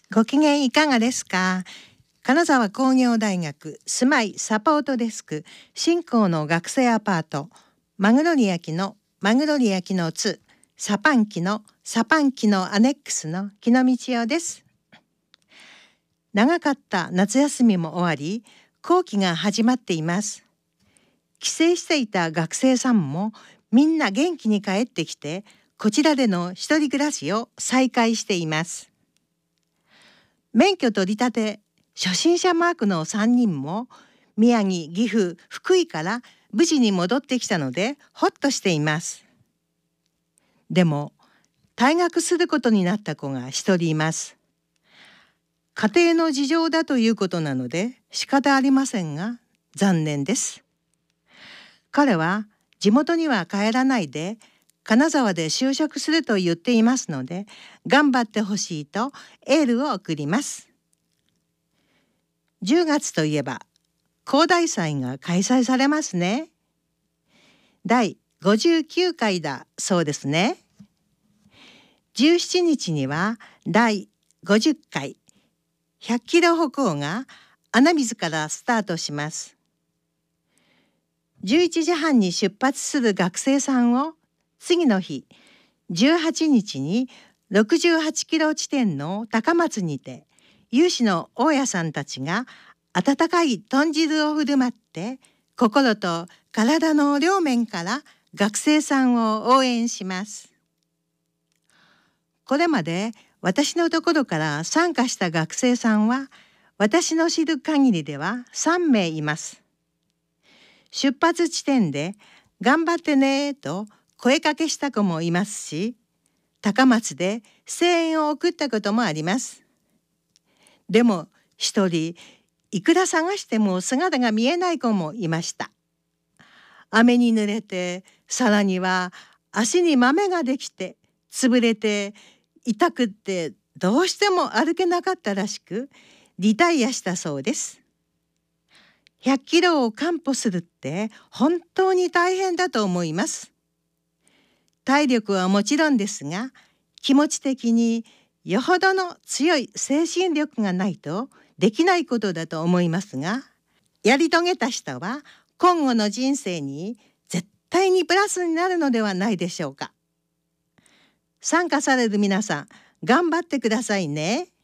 ご機嫌いかがですか？金沢工業大学住まいサポートデスク新興の学生アパートマグロリ焼きの2サパンキのアネックスの木野道夫です。長かった夏休みも終わり、後期が始まっています。帰省していた学生さんもみんな元気に帰ってきて、こちらでの一人暮らしを再開しています。免許取り立て初心者マークの3人も宮城、岐阜、福井から無事に戻ってきたのでほっとしています。でも退学することになった子が一人います。家庭の事情だということなので仕方ありませんが残念です。彼は地元には帰らないで金沢で就職すると言っていますので頑張ってほしいとエールを送ります。10月といえば広大祭が開催されますね。第59回だそうですね。17日には第50回100キロ歩行が穴水からスタートします。11時半に出発する学生さんを次の日18日に68キロ地点の高松にて有志の大家さんたちが温かい豚汁を振る舞って心と体の両面から学生さんを応援します。これまで私のところから参加した学生さんは私の知る限りでは3名います。出発地点で頑張ってねと声かけした子もいますし、高松で声援を送ったこともあります。でも一人いくら探しても姿が見えない子もいました。雨に濡れて、さらには足に豆ができて潰れて痛くってどうしても歩けなかったらしくリタイアしたそうです。100キロを完歩するって本当に大変だと思います。体力はもちろんですが、気持ち的によほどの強い精神力がないとできないことだと思いますが、やり遂げた人は今後の人生に絶対にプラスになるのではないでしょうか。参加される皆さん、頑張ってくださいね。